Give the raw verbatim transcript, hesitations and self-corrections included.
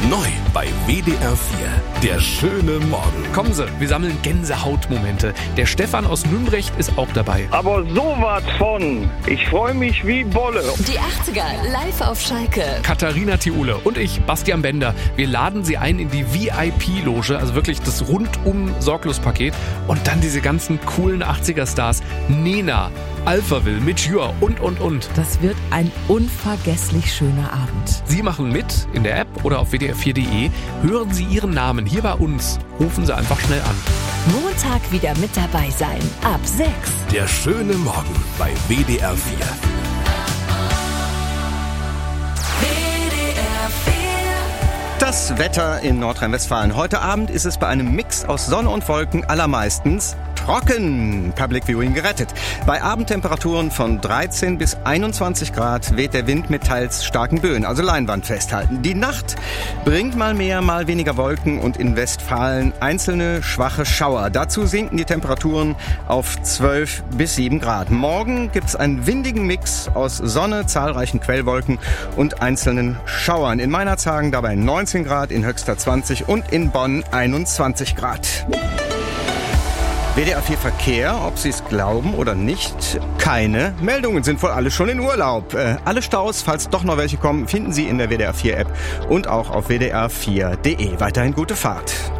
Neu bei W D R vier. Der schöne Morgen. Kommen Sie, wir sammeln Gänsehautmomente. Der Stefan aus Nümbrecht ist auch dabei. Aber sowas von. Ich freue mich wie Bolle. Die achtziger live auf Schalke. Katharina Thiule und ich, Bastian Bender. Wir laden Sie ein in die V I P-Loge, also wirklich das rundum-Sorglos-Paket. Und dann diese ganzen coolen achtziger-Stars. Nena, Alphaville, Mitch Jür und, und, und. Das wird ein unvergesslich schöner Abend. Sie machen mit in der App oder auf w d r vier punkt d e. Hören Sie Ihren Namen hier bei uns. Rufen Sie einfach schnell an. Montag wieder mit dabei sein. Ab sechs. Der schöne Morgen bei W D R vier. Das Wetter in Nordrhein-Westfalen. Heute Abend ist es bei einem Mix aus Sonne und Wolken allermeistens trocken. Public Viewing gerettet. Bei Abendtemperaturen von dreizehn bis einundzwanzig Grad weht der Wind mit teils starken Böen, also Leinwand festhalten. Die Nacht bringt mal mehr, mal weniger Wolken und in Westfalen einzelne schwache Schauer. Dazu sinken die Temperaturen auf zwölf bis sieben Grad. Morgen gibt's einen windigen Mix aus Sonne, zahlreichen Quellwolken und einzelnen Schauern. In Meinerzhagen dabei neunzehn Grad, in Höxter zwanzig und in Bonn einundzwanzig Grad. W D R vier Verkehr, ob Sie es glauben oder nicht, keine Meldungen, sind wohl alle schon in Urlaub. Äh, alle Staus, falls doch noch welche kommen, finden Sie in der W D R vier App und auch auf w d r vier punkt d e. Weiterhin gute Fahrt.